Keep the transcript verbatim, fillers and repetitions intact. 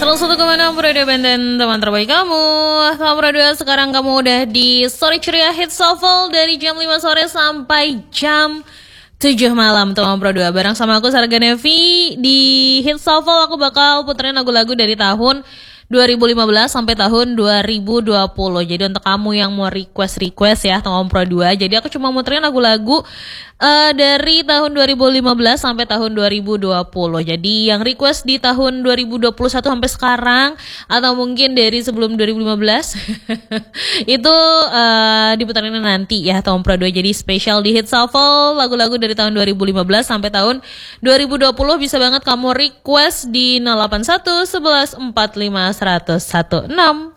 seratus satu koma enam Radio Band, teman terbaik kamu. Selamat Radio, sekarang kamu udah di Sore Ceria Hit Shuffle dari jam lima sore sampai jam tujuh malam, teman Pro dua. Bareng sama aku Sarga Nevi. Di Hit Shuffle aku bakal puterin lagu-lagu dari tahun dua ribu lima belas sampai tahun dua ribu dua puluh. Jadi untuk kamu yang mau request-request ya teman Pro dua, jadi aku cuma muterin lagu-lagu uh, dari tahun dua ribu lima belas sampai tahun dua ribu dua puluh. Jadi yang request di tahun dua ribu dua puluh satu sampai sekarang, atau mungkin dari sebelum dua ribu lima belas itu uh, diputerin nanti ya teman Pro dua. Jadi spesial di Hit Shuffle, lagu-lagu dari tahun dua ribu lima belas sampai tahun dua ribu dua puluh bisa banget kamu request di nol delapan satu sebelas empat lima seratus enam.